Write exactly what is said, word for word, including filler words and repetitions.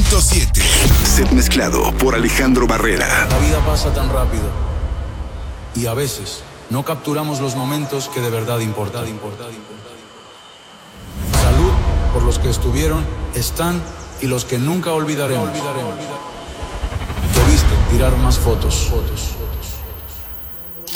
punto siete. Set mezclado por Alejandro Barrera. La vida pasa tan rápido y a veces no capturamos los momentos que de verdad importan. Salud por los que estuvieron, están y los que nunca olvidaremos. Debiste tirar más fotos, fotos, fotos.